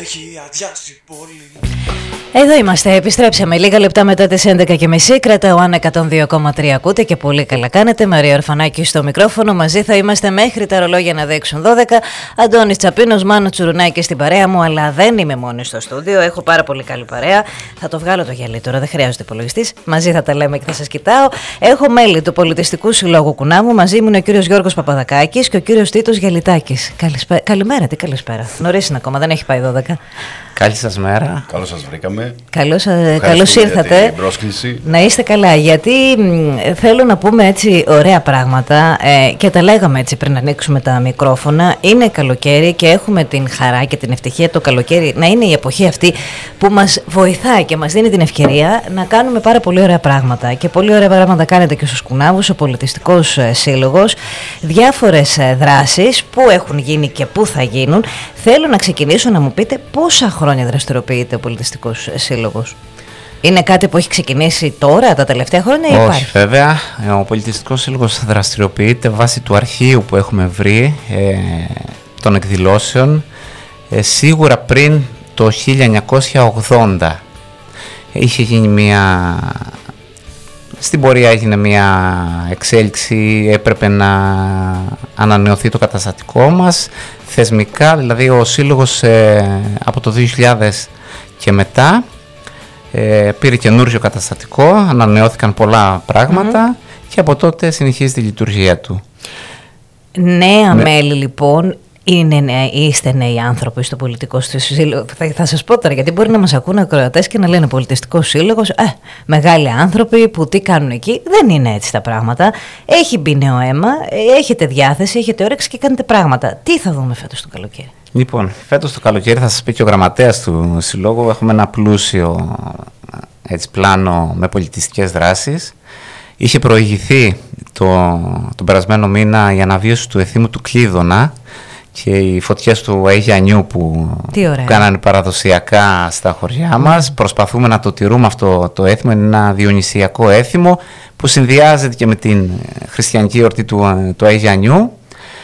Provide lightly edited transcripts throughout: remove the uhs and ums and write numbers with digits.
έχει αδειάσει πολύ. Εδώ είμαστε, επιστρέψαμε λίγα λεπτά μετά τις 11:30. Κρατάω αν 102,3 ακούτε και πολύ καλά κάνετε. Μαρία Ορφανάκη στο μικρόφωνο. Μαζί θα είμαστε μέχρι τα ρολόγια να δείξουν 12. Αντώνης Τσαπίνος, Μάνο Τσουρουνάκη στην παρέα μου, αλλά δεν είμαι μόνη στο στούντιο. Έχω πάρα πολύ καλή παρέα. Θα το βγάλω το γυαλί τώρα, δεν χρειάζεται υπολογιστής. Μαζί θα τα λέμε και θα σας κοιτάω. Έχω μέλη του Πολιτιστικού Συλλόγου Κουνάμου. Μαζί μου είναι ο κύριος Γιώργος Παπαδακάκης και ο κύριος Τίτος Γιαλιτάκης. Καλημέρα, τι καλησπέρα. Νωρίς είναι ακόμα, δεν έχει πάει 12. Καλή σας μέρα. Καλώς σας βρήκαμε. Καλώς ήρθατε. Για την πρόσκληση. Να είστε καλά, γιατί θέλω να πούμε έτσι ωραία πράγματα και τα λέγαμε έτσι πριν ανοίξουμε τα μικρόφωνα. Είναι καλοκαίρι και έχουμε την χαρά και την ευτυχία το καλοκαίρι να είναι η εποχή αυτή που μας βοηθάει και μας δίνει την ευκαιρία να κάνουμε πάρα πολύ ωραία πράγματα. Και πολύ ωραία πράγματα κάνετε και στους Κουνάβους, ο Πολιτιστικός Σύλλογος. Διάφορες δράσεις που έχουν γίνει και που θα γίνουν. Θέλω να ξεκινήσω να μου πείτε πόσα χρόνια δραστηριοποιείται ο Πολιτιστικός Σύλλογος. Είναι κάτι που έχει ξεκινήσει τώρα, τα τελευταία χρόνια, ή υπάρχει? Όχι, βέβαια. Ο Πολιτιστικός Σύλλογος δραστηριοποιείται βάσει του αρχείου που έχουμε βρει των εκδηλώσεων σίγουρα πριν το 1980. Είχε γίνει στην πορεία έγινε μια εξέλιξη, έπρεπε να ανανεωθεί το καταστατικό μας θεσμικά, δηλαδή ο Σύλλογος από το 2000 και μετά πήρε καινούριο καταστατικό, ανανεώθηκαν πολλά πράγματα και από τότε συνεχίζει τη λειτουργία του. Νέα μέλη λοιπόν. Είστε νέοι άνθρωποι στο Πολιτικό Σύλλογο. Θα σας πω τώρα, γιατί μπορεί να μας ακούνε ακροατές και να λένε Πολιτιστικός Σύλλογος, μεγάλοι άνθρωποι που τι κάνουν εκεί. Δεν είναι έτσι τα πράγματα. Έχει μπει νέο αίμα, έχετε διάθεση, έχετε όρεξη και κάνετε πράγματα. Τι θα δούμε φέτος το καλοκαίρι? Λοιπόν, φέτος το καλοκαίρι θα σας πει και ο γραμματέας του Συλλόγου. Έχουμε ένα πλούσιο πλάνο με πολιτιστικές δράσεις. Είχε προηγηθεί τον περασμένο μήνα η αναβίωση του εθήμου του Κλείδωνα και οι φωτιές του Αιγιανιού που κάνανε παραδοσιακά στα χωριά μας. Προσπαθούμε να το τηρούμε αυτό το έθιμο. Είναι ένα διονυσιακό έθιμο που συνδυάζεται και με την χριστιανική εορτή του Αιγιανιού.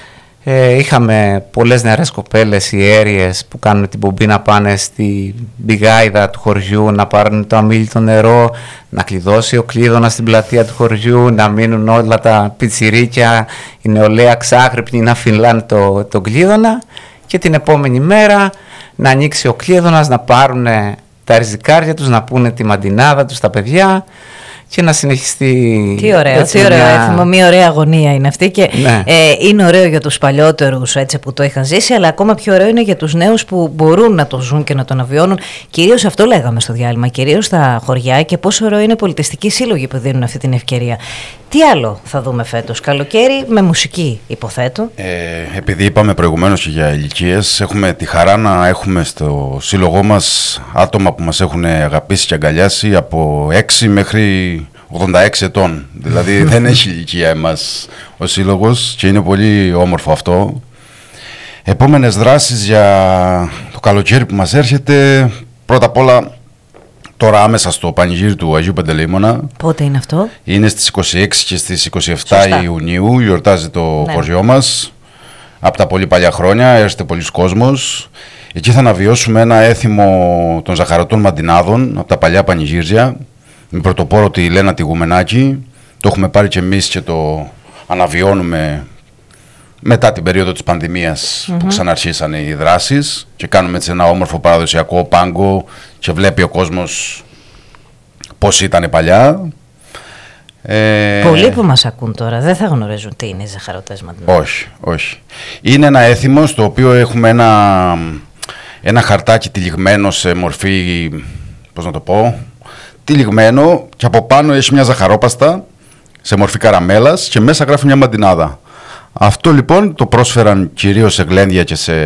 Είχαμε πολλές νεαρές κοπέλες ιέρειες που κάνουν την πομπή να πάνε στη μπηγάιδα του χωριού, να πάρουν το αμήλυτο νερό, να κλειδώσει ο Κλείδωνας στην πλατεία του χωριού, να μείνουν όλα τα πιτσιρίκια, η νεολαία ξάχρυπνη να φυλάνε τον Κλείδωνα και την επόμενη μέρα να ανοίξει ο Κλείδωνας, να πάρουν τα ριζικάρια τους, να πούνε τη μαντινάδα τους στα παιδιά και να συνεχιστεί. Τι ωραίο, τι ωραίο έθιμο, μια ωραία αγωνία είναι αυτή και ναι. Είναι ωραίο για τους παλιότερους έτσι, που το είχαν ζήσει, αλλά ακόμα πιο ωραίο είναι για τους νέους που μπορούν να το ζουν και να το αναβιώνουν. Κυρίως αυτό λέγαμε στο διάλειμμα, κυρίως στα χωριά, και πόσο ωραίο είναι οι πολιτιστικοί σύλλογοι που δίνουν αυτή την ευκαιρία. Τι άλλο θα δούμε φέτος? Καλοκαίρι με μουσική, υποθέτω. Επειδή είπαμε προηγουμένως και για ηλικίες, έχουμε τη χαρά να έχουμε στο σύλλογό μας άτομα που μας έχουν αγαπήσει και αγκαλιάσει από 6 μέχρι 86 ετών. Δηλαδή δεν έχει ηλικία εμάς ο σύλλογος και είναι πολύ όμορφο αυτό. Επόμενες δράσεις για το καλοκαίρι που μας έρχεται, πρώτα απ' όλα τώρα άμεσα στο πανηγύρι του Αγίου Παντελεήμωνα. Πότε είναι αυτό? Είναι στις 26 και στις 27 Ιουνίου, γιορτάζει το χωριό μας. Από τα πολύ παλιά χρόνια, έρχεται πολλοί κόσμος. Εκεί θα αναβιώσουμε ένα έθιμο των ζαχαρωτών μαντινάδων από τα παλιά πανηγύρια, με πρωτοπόρο τη Λένα τη Γουμενάκη. Το έχουμε πάρει και εμείς και το αναβιώνουμε μετά την περίοδο της πανδημίας που ξαναρχίσανε οι δράσεις και κάνουμε έτσι ένα όμορφο παραδοσιακό πάγκο και βλέπει ο κόσμος πώς ήταν παλιά. Πολλοί που μας ακούν τώρα δεν θα γνωρίζουν τι είναι οι ζαχαρωτές μαντινάδες. Όχι, όχι. Είναι ένα έθιμο στο οποίο έχουμε ένα χαρτάκι τυλιγμένο σε μορφή, πώς να το πω, τυλιγμένο και από πάνω έχει μια ζαχαρόπαστα σε μορφή καραμέλας και μέσα γράφει μια μαντινάδα. Αυτό λοιπόν το πρόσφεραν κυρίως σε γλένδια και σε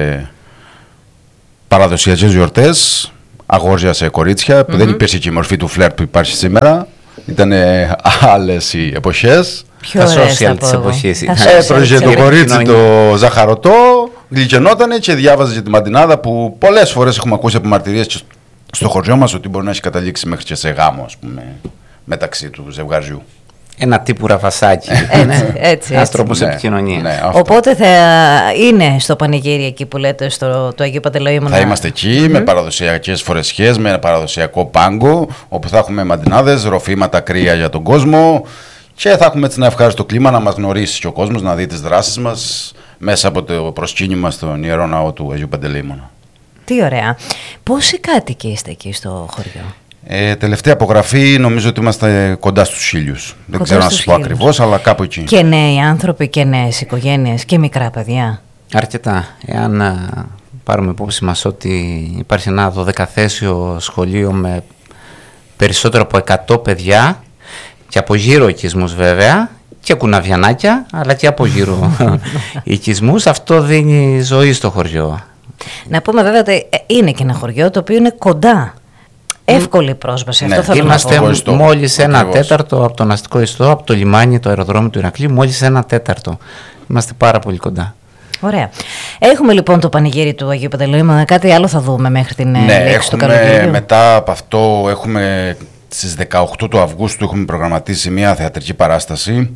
παραδοσιακές γιορτές, αγόρια σε κορίτσια, που δεν υπήρχε και η μορφή του φλερτ που υπάρχει σήμερα. Ήταν άλλες οι εποχές. Πιο social της εποχής. Έτρωγε το κορίτσι το ζαχαρωτό, γλυκενότανε και διάβαζε και τη μαντινάδα, που πολλές φορές έχουμε ακούσει από μαρτυρίες και στο χωριό μας ότι μπορεί να έχει καταλήξει μέχρι και σε γάμο, ας πούμε, μεταξύ του ζευγαριού. ένα τύπου ραβασάκι. Έτσι. Ένας τρόπος επικοινωνίας. Ναι, οπότε θα είναι στο πανηγύρι εκεί που λέτε, του Αγίου Παντελεήμωνα. Θα είμαστε εκεί με παραδοσιακές φορεσιές, με ένα παραδοσιακό πάγκο, όπου θα έχουμε μαντινάδες, ροφήματα, κρύα για τον κόσμο και θα έχουμε έτσι ένα ευχάριστο κλίμα να μας γνωρίσει και ο κόσμος, να δει τις δράσεις μας μέσα από το προσκύνημα στον Ιερό Ναό του Αγίου Παντελεήμωνα. Τι ωραία. Πόσοι κάτοικοι είστε εκεί στο χωριό? Τελευταία απογραφή νομίζω ότι είμαστε κοντά στους 1.000. Δεν ξέρω να σας πω ακριβώς, αλλά κάπου εκεί. Και νέοι άνθρωποι και νέες οικογένειες και μικρά παιδιά. Αρκετά. Εάν πάρουμε υπόψη μας ότι υπάρχει ένα 12θέσιο σχολείο με περισσότερο από 100 παιδιά και από γύρω οικισμούς βέβαια και κουναβιανάκια, αλλά και από γύρω οικισμούς, αυτό δίνει ζωή στο χωριό. Να πούμε βέβαια ότι είναι και ένα χωριό το οποίο είναι κοντά. Εύκολη πρόσβαση. Ναι, αυτό είμαστε μόλις ένα ακριβώς. τέταρτο από τον αστικό ιστό, από το λιμάνι, το αεροδρόμιο του Ηρακλείου, μόλις ένα τέταρτο. Είμαστε πάρα πολύ κοντά. Ωραία. Έχουμε λοιπόν το πανηγύρι του Αγίου Παντελεήμωνα. Κάτι άλλο θα δούμε μέχρι την λήξη του καλοκαιριού? Μετά από αυτό έχουμε στις 18 του Αυγούστου έχουμε προγραμματίσει μια θεατρική παράσταση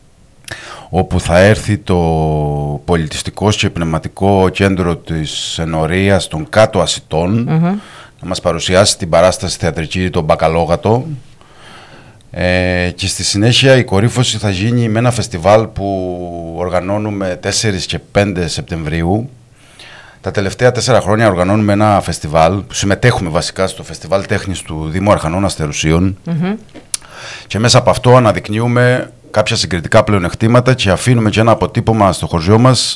όπου θα έρθει το πολιτιστικό και πνευματικό κέντρο της Ενορίας των Κάτω Ασιτών να μας παρουσιάσει την παράσταση θεατρική «Το Μπακαλόγατο». Και στη συνέχεια η κορύφωση θα γίνει με ένα φεστιβάλ που οργανώνουμε 4 και 5 Σεπτεμβρίου. Τα τελευταία 4 χρόνια οργανώνουμε ένα φεστιβάλ που συμμετέχουμε βασικά στο Φεστιβάλ Τέχνης του Δήμου Αρχανών Αστερουσίων και μέσα από αυτό αναδεικνύουμε κάποια συγκριτικά πλεονεκτήματα και αφήνουμε και ένα αποτύπωμα στο χωριό μας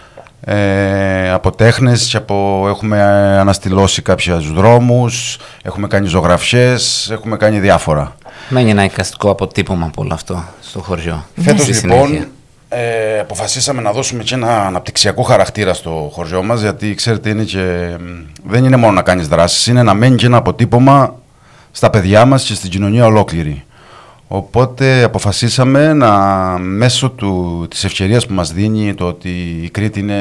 από τέχνες και έχουμε αναστηλώσει κάποιους δρόμους, έχουμε κάνει ζωγραφιές, έχουμε κάνει διάφορα. Μένει ένα εικαστικό αποτύπωμα από όλο αυτό στο χωριό. Φέτος λοιπόν αποφασίσαμε να δώσουμε και ένα αναπτυξιακό χαρακτήρα στο χωριό μας, γιατί ξέρετε δεν είναι μόνο να κάνεις δράσεις, είναι να μένει και ένα αποτύπωμα στα παιδιά μας και στην κοινωνία ολόκληρη. Οπότε αποφασίσαμε μέσω της ευκαιρίας που μας δίνει το ότι η Κρήτη είναι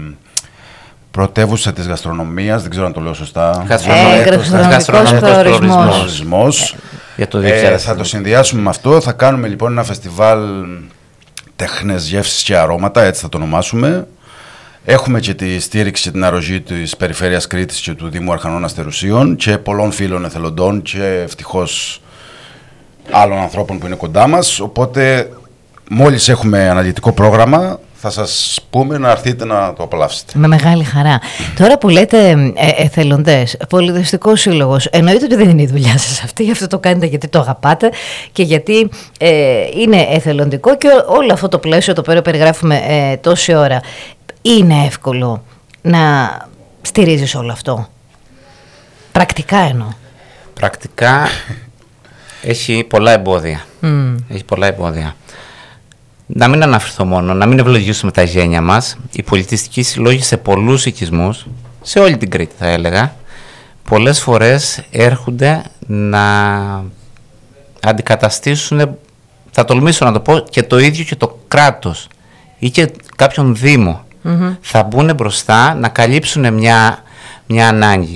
πρωτεύουσα της γαστρονομίας, δεν ξέρω αν το λέω σωστά. Γαστρονομικός προορισμός. Για το θα το συνδυάσουμε με αυτό. Θα κάνουμε λοιπόν ένα φεστιβάλ τέχνες, γεύσεις και αρώματα, έτσι θα το ονομάσουμε. Έχουμε και τη στήριξη και την αρρωγή της Περιφέρειας Κρήτης και του Δήμου Αρχανών Αστερουσίων και πολλών φίλων εθελοντών και ευτυχώς άλλων ανθρώπων που είναι κοντά μας. Οπότε μόλις έχουμε αναλυτικό πρόγραμμα θα σας πούμε να έρθετε να το απολαύσετε. Με μεγάλη χαρά. Τώρα που λέτε εθελοντές, πολιτιστικός σύλλογος, εννοείται ότι δεν είναι η δουλειά σας αυτή, γι' αυτό το κάνετε γιατί το αγαπάτε και γιατί είναι εθελοντικό και όλο αυτό το πλαίσιο το οποίο περιγράφουμε τόση ώρα. Είναι εύκολο να στηρίζεις όλο αυτό? Πρακτικά εννοώ. Πρακτικά έχει πολλά εμπόδια. Έχει πολλά εμπόδια. Να μην αναφερθώ μόνο, να μην ευλογήσουμε τα γένια μας. Οι πολιτιστικοί συλλόγοι σε πολλούς οικισμούς, σε όλη την Κρήτη θα έλεγα, πολλές φορές έρχονται να αντικαταστήσουν, θα τολμήσω να το πω, και το ίδιο και το κράτος ή και κάποιον δήμο. Θα μπουν μπροστά να καλύψουν μια ανάγκη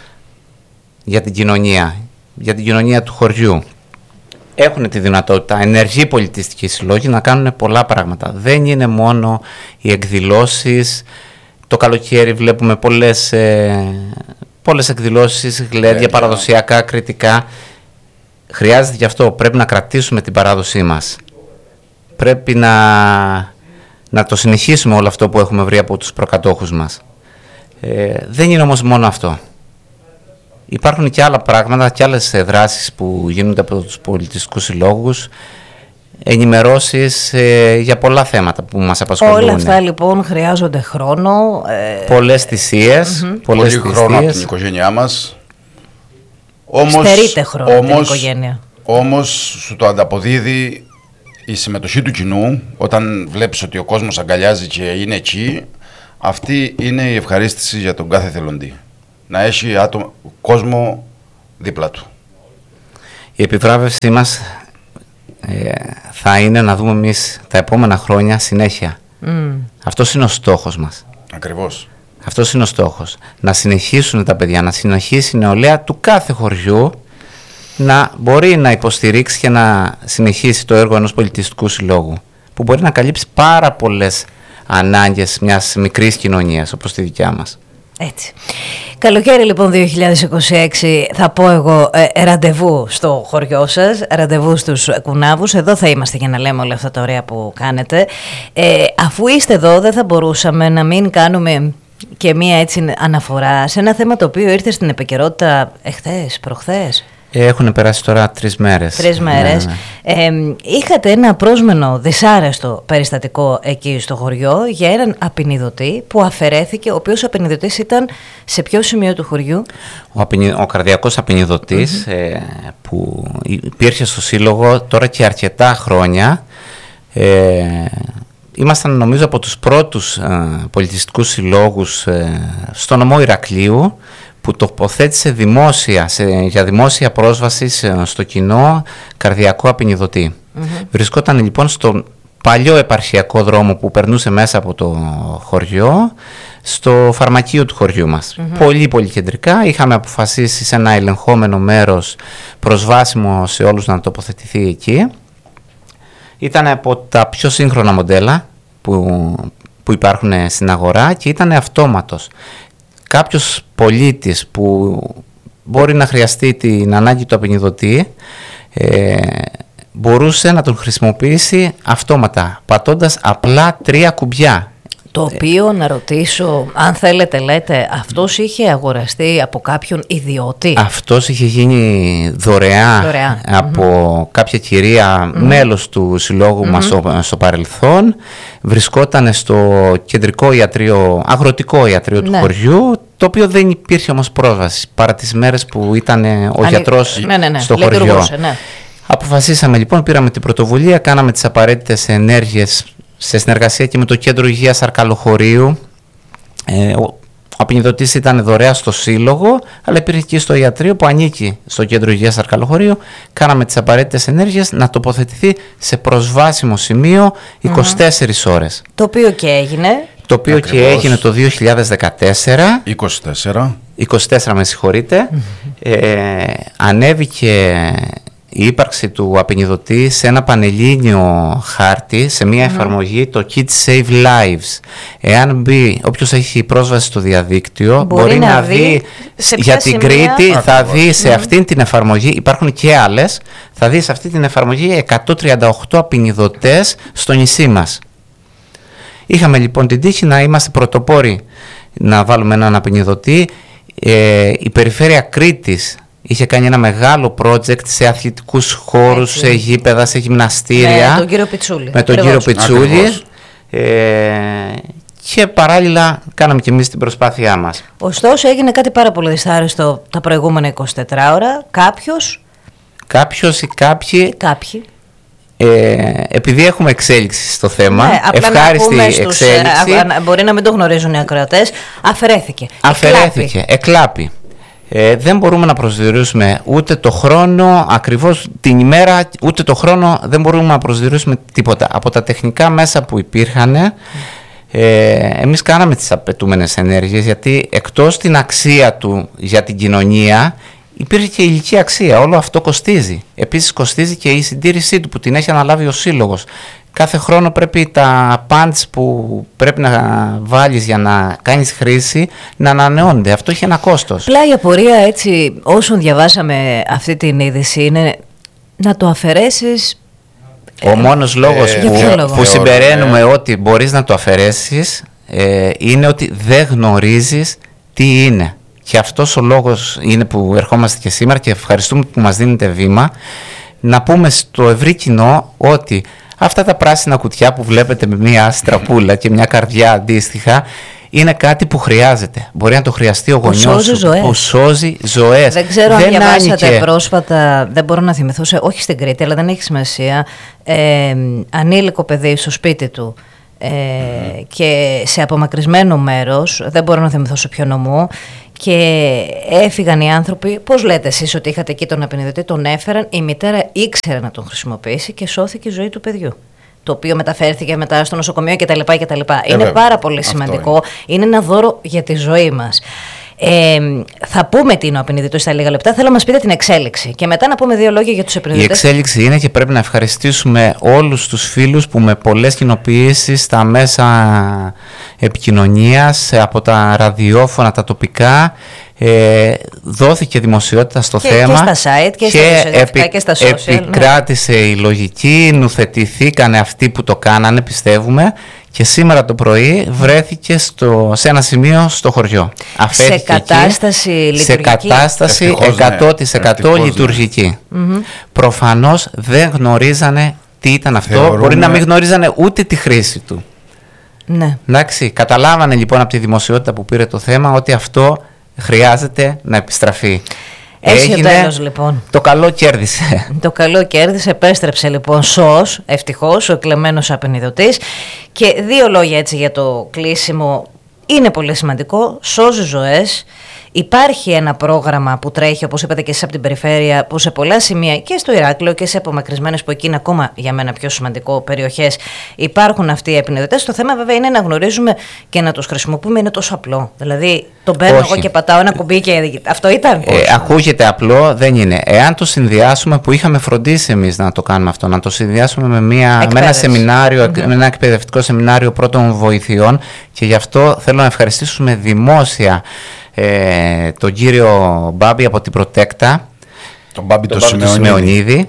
για την κοινωνία του χωριού. Έχουν τη δυνατότητα ενεργοί πολιτιστικοί συλλόγοι να κάνουν πολλά πράγματα. Δεν είναι μόνο οι εκδηλώσεις. Το καλοκαίρι βλέπουμε πολλές εκδηλώσεις, γλέντια, παραδοσιακά, κριτικά. Χρειάζεται γι' αυτό. Πρέπει να κρατήσουμε την παράδοσή μας. Πρέπει να το συνεχίσουμε όλο αυτό που έχουμε βρει από τους προκατόχους μας. Δεν είναι όμως μόνο αυτό. Υπάρχουν και άλλα πράγματα και άλλες δράσεις που γίνονται από τους πολιτιστικούς συλλόγους, ενημερώσεις για πολλά θέματα που μας απασχολούν. Όλα αυτά λοιπόν χρειάζονται χρόνο. Πολλές θυσίες. Πολύ χρόνο από την οικογένειά μας. Στερείται χρόνο από την οικογένεια. Όμως σου το ανταποδίδει η συμμετοχή του κοινού, όταν βλέπεις ότι ο κόσμος αγκαλιάζει και είναι εκεί. Αυτή είναι η ευχαρίστηση για τον κάθε εθελοντή. Να έχει κόσμο δίπλα του. Η επιβράβευσή μας θα είναι να δούμε εμείς τα επόμενα χρόνια συνέχεια. Αυτός είναι ο στόχος μας. Ακριβώς. Αυτός είναι ο στόχος. Να συνεχίσουν τα παιδιά, να συνεχίσει η νεολαία του κάθε χωριού να μπορεί να υποστηρίξει και να συνεχίσει το έργο ενός πολιτιστικού συλλόγου, που μπορεί να καλύψει πάρα πολλές ανάγκες μιας μικρής κοινωνίας όπως τη δικιά μας. Έτσι. Καλοκαίρι λοιπόν 2026 θα πω εγώ ραντεβού στο χωριό σας, ραντεβού στους Κουνάβους. Εδώ θα είμαστε για να λέμε όλα αυτά τα ωραία που κάνετε. Αφού είστε εδώ, δεν θα μπορούσαμε να μην κάνουμε και μία έτσι αναφορά σε ένα θέμα το οποίο ήρθε στην επικαιρότητα εχθές, προχθές. Έχουν περάσει τώρα 3 μέρες. 3 μέρες. Ναι. Είχατε ένα πρόσμενο δυσάρεστο περιστατικό εκεί στο χωριό για έναν απεινιδωτή που αφαιρέθηκε, ο οποίος απεινιδωτής ήταν σε ποιο σημείο του χωριού? Ο καρδιακός απεινιδωτής που υπήρχε στο Σύλλογο τώρα και αρκετά χρόνια. Ήμασταν νομίζω από τους πρώτους πολιτιστικούς συλλόγους στο νομό Ηρακλείου που τοποθέτησε για δημόσια πρόσβαση στο κοινό καρδιακό απεινιδωτή. Βρισκόταν λοιπόν στον παλιό επαρχιακό δρόμο που περνούσε μέσα από το χωριό, στο φαρμακείο του χωριού μας. Πολύ πολύ κεντρικά. Είχαμε αποφασίσει σε ένα ελεγχόμενο μέρος προσβάσιμο σε όλους να τοποθετηθεί εκεί. Ήταν από τα πιο σύγχρονα μοντέλα που υπάρχουν στην αγορά και ήταν αυτόματος. Κάποιος πολίτης που μπορεί να χρειαστεί την ανάγκη του απεινιδωτή μπορούσε να τον χρησιμοποιήσει αυτόματα, πατώντας απλά 3 κουμπιά. Το οποίο, να ρωτήσω, αν θέλετε λέτε, αυτός είχε αγοραστεί από κάποιον ιδιώτη? Αυτός είχε γίνει δωρεά. Από κάποια κυρία, μέλος του συλλόγου μας στο παρελθόν. Βρισκόταν στο κεντρικό ιατρείο, αγροτικό ιατρείο του χωριού, το οποίο δεν υπήρχε όμως πρόσβαση παρά τις μέρες που ήταν ο γιατρός στο χωριό. Αποφασίσαμε λοιπόν, πήραμε την πρωτοβουλία, κάναμε τις απαραίτητες ενέργειες σε συνεργασία και με το Κέντρο Υγείας Αρκαλοχωρίου. Ο απεινιδωτής ήταν δωρεά στο Σύλλογο, αλλά υπήρχε και στο ιατρείο που ανήκει στο Κέντρο Υγείας Αρκαλοχωρίου. Κάναμε τις απαραίτητες ενέργειες να τοποθετηθεί σε προσβάσιμο σημείο 24 ώρες. Το οποίο και έγινε. Το οποίο και έγινε το 2014. 24 με συγχωρείτε. Ανέβηκε η ύπαρξη του απεινιδωτή σε ένα πανελλήνιο χάρτη, σε μια εφαρμογή, το Kids Save Lives. Εάν μπει, όποιος έχει πρόσβαση στο διαδίκτυο, μπορεί να δει για την Κρήτη, θα δει σε αυτήν την εφαρμογή, υπάρχουν και άλλες, θα δει σε αυτή την εφαρμογή 138 απεινιδωτές στο νησί μας. Είχαμε λοιπόν την τύχη να είμαστε πρωτοπόροι να βάλουμε έναν απεινιδωτή. Η περιφέρεια Κρήτης είχε κάνει ένα μεγάλο project σε αθλητικούς χώρους, σε γήπεδα, σε γυμναστήρια. Με τον κύριο Πιτσούλη. Με τον κύριο Πιτσούλη. Και παράλληλα κάναμε και εμείς την προσπάθειά μας. Ωστόσο έγινε κάτι πάρα πολύ δυσάρεστο τα προηγούμενα 24 ώρα. Κάποιος ή κάποιοι. Επειδή έχουμε εξέλιξη στο θέμα, ευχάριστη εξέλιξη. Μπορεί να μην το γνωρίζουν οι ακροατές. Αφαιρέθηκε, εκλάπη. Δεν μπορούμε να προσδιορίσουμε ούτε το χρόνο, ακριβώς την ημέρα, ούτε το χρόνο, δεν μπορούμε να προσδιορίσουμε τίποτα. Από τα τεχνικά μέσα που υπήρχαν, εμείς κάναμε τις απαιτούμενες ενέργειες, γιατί εκτός την αξία του για την κοινωνία, υπήρχε και η ηλική αξία. Όλο αυτό κοστίζει. Επίσης κοστίζει και η συντήρησή του που την έχει αναλάβει ο Σύλλογος. Κάθε χρόνο πρέπει τα πάντς που πρέπει να βάλεις για να κάνεις χρήση να ανανεώνται. Αυτό έχει ένα κόστος. Απλά η απορία έτσι όσων διαβάσαμε αυτή την είδηση είναι να το αφαιρέσεις. Ο μόνος λόγος που συμπεραίνουμε ότι μπορείς να το αφαιρέσεις είναι ότι δεν γνωρίζεις τι είναι. Και αυτός ο λόγος είναι που ερχόμαστε και σήμερα και ευχαριστούμε που μας δίνετε βήμα να πούμε στο ευρύ κοινό ότι αυτά τα πράσινα κουτιά που βλέπετε με μια στραπούλα και μια καρδιά αντίστοιχα είναι κάτι που χρειάζεται. Μπορεί να το χρειαστεί ο γονιός σου που σώζει ζωές. Δεν ξέρω αν διαβάσατε πρόσφατα, δεν μπορώ να θυμηθώ, όχι στην Κρήτη, αλλά δεν έχει σημασία, ανήλικο παιδί στο σπίτι του και σε απομακρυσμένο μέρος, δεν μπορώ να θυμηθώ σε ποιο νομό, και έφυγαν οι άνθρωποι. Πώς λέτε εσείς ότι είχατε εκεί τον απεινιδωτή, τον έφεραν, η μητέρα ήξερε να τον χρησιμοποιήσει και σώθηκε η ζωή του παιδιού, το οποίο μεταφέρθηκε μετά στο νοσοκομείο κτλ. Είναι πάρα πολύ σημαντικό, είναι ένα δώρο για τη ζωή μας. Θα πούμε τι είναι ο απεινιδητός στα λίγα λεπτά. Θέλω να μας πείτε την εξέλιξη και μετά να πούμε 2 λόγια για τους απεινιδητές. Η εξέλιξη είναι, και πρέπει να ευχαριστήσουμε όλους τους φίλους που με πολλές κοινοποιήσεις στα μέσα επικοινωνίας, από τα ραδιόφωνα, τα τοπικά, δόθηκε δημοσιότητα στο θέμα και στα site και στα δημοσιογραφικά και στα social. Επικράτησε η λογική, νουθετηθήκανε αυτοί που το κάνανε, πιστεύουμε, και σήμερα το πρωί βρέθηκε σε ένα σημείο στο χωριό. Σε κατάσταση λειτουργική. Σε κατάσταση 100% λειτουργική. Προφανώς δεν γνωρίζανε τι ήταν αυτό, μπορεί να μην γνωρίζανε ούτε τη χρήση του. Ναι. Εντάξει, καταλάβανε λοιπόν από τη δημοσιότητα που πήρε το θέμα ότι αυτό χρειάζεται να επιστραφεί. Έγινε, τέλος, λοιπόν. Το καλό κέρδισε. Το καλό κέρδισε, επέστρεψε λοιπόν σως, ευτυχώς, ο εκλεμμένος απεινιδωτής. Και 2 λόγια έτσι για το κλείσιμο. Είναι πολύ σημαντικό, σώζει ζωές. Υπάρχει ένα πρόγραμμα που τρέχει, όπως είπατε και εσείς, από την περιφέρεια, που σε πολλά σημεία και στο Ηράκλειο και σε απομακρυσμένες, που εκεί είναι ακόμα για μένα πιο σημαντικό, περιοχές, υπάρχουν αυτοί οι απεινιδωτές. Το θέμα βέβαια είναι να γνωρίζουμε και να τους χρησιμοποιούμε. Είναι τόσο απλό. Δηλαδή, τον παίρνω εγώ και πατάω ένα κουμπί και αυτό ήταν. Ακούγεται απλό, δεν είναι. Εάν το συνδυάσουμε, που είχαμε φροντίσει εμείς να το κάνουμε αυτό, να το συνδυάσουμε με ένα σεμινάριο, με ένα εκπαιδευτικό σεμινάριο πρώτων βοηθειών, και γι' αυτό θέλω να ευχαριστήσουμε δημόσια τον κύριο Μπάμπη από την Προτέκτα, τον Μπάμπη του Σιμεωνίδη,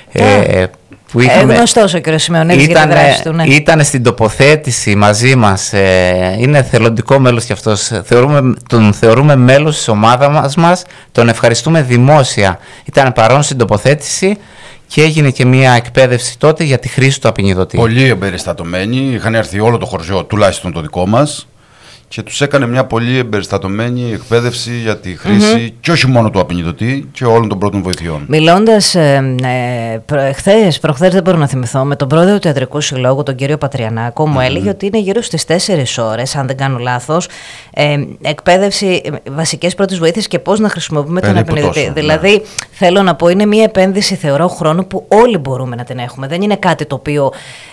που γνωστός ο κ. Σιμεωνίδης για τη δράση του. Ναι. Ήταν στην τοποθέτηση μαζί μας, είναι θελοντικό μέλος κι αυτός, τον θεωρούμε μέλος της ομάδας μας, τον ευχαριστούμε δημόσια. Ήταν παρόν στην τοποθέτηση και έγινε και μια εκπαίδευση τότε για τη χρήση του απεινιδωτή. Πολύ εμπεριστατωμένοι, είχαν έρθει όλο το χωριό, τουλάχιστον το δικό μας, και τους έκανε μια πολύ εμπεριστατωμένη εκπαίδευση για τη χρήση και όχι μόνο του απεινιδωτή και όλων των πρώτων βοηθειών. Μιλώντας προχθές δεν μπορώ να θυμηθώ, με τον πρόεδρο του Ιατρικού Συλλόγου, τον κύριο Πατριανάκο, μου έλεγε ότι είναι γύρω στις 4 ώρες, αν δεν κάνω λάθος, εκπαίδευση βασικές πρώτες βοήθειες και πώς να χρησιμοποιούμε τον απεινιδωτή. Δηλαδή, θέλω να πω, είναι μια επένδυση, θεωρώ, χρόνου που όλοι μπορούμε να την έχουμε. Δεν είναι κάτι το οποίο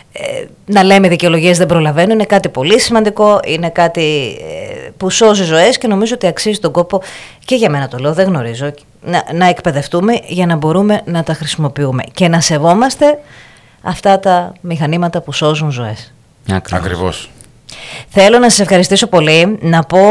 να λέμε δικαιολογίες δεν προλαβαίνω, είναι κάτι πολύ σημαντικό, είναι κάτι που σώζει ζωές και νομίζω ότι αξίζει τον κόπο, και για μένα το λέω, δεν γνωρίζω, να εκπαιδευτούμε για να μπορούμε να τα χρησιμοποιούμε και να σεβόμαστε αυτά τα μηχανήματα που σώζουν ζωές. Ακριβώς. Θέλω να σας ευχαριστήσω πολύ, να πω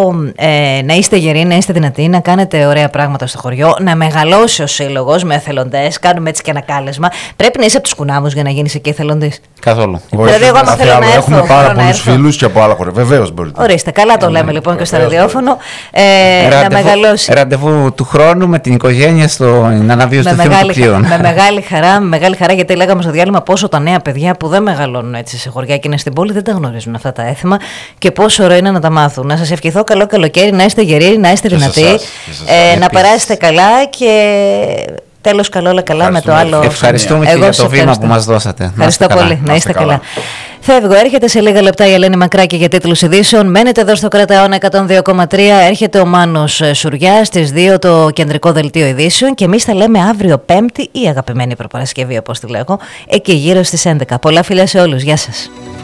να είστε γεροί, να είστε δυνατοί, να κάνετε ωραία πράγματα στο χωριό, να μεγαλώσει ο σύλλογος με εθελοντές, κάνουμε έτσι και ένα κάλεσμα. Πρέπει να είσαι από τους κουνάμους για να γίνεις εκεί εθελοντής. Καθόλου. Δηλαδή, εγώ άμα θέλω να έρθω. Έχουμε πάρα πολλούς φίλους και από άλλα χωριά. Βεβαίως μπορείτε. Ορίστε, καλά το λέμε λοιπόν και στο ραδιόφωνο. Να μεγαλώσει. Ραντεβού του χρόνου με την οικογένεια στην αναβίωση του Θείου του Κλείων. Με μεγάλη χαρά, γιατί λέγαμε στο διάλειμμα πόσο τα νέα παιδιά που δεν μεγαλώνουν έτσι σε χωριά και είναι στην πόλη δεν τα γνωρίζουν αυτά τα έθιμα και πόσο ωραίο είναι να τα μάθουν. Να σας ευχηθώ καλό καλοκαίρι, να είστε γεροί, να είστε δυνατοί, να περάσετε καλά και τέλος καλό όλα καλά με το άλλο. Ευχαριστούμε και για το βήμα που μας δώσατε. Ευχαριστώ πολύ, να είστε καλά. Φεύγω, έρχεται σε λίγα λεπτά η Ελένη Μακράκη για τίτλους ειδήσεων. Μένετε εδώ στο Κρατεώνα 102,3. Έρχεται ο Μάνος Σουριά στις 2 το κεντρικό δελτίο ειδήσεων. Και εμείς θα λέμε αύριο Πέμπτη, η αγαπημένη προπαρασκευή, όπως τη λέγω, εκεί γύρω στις 11. Πολλά φιλιά σε όλους. Γεια σας.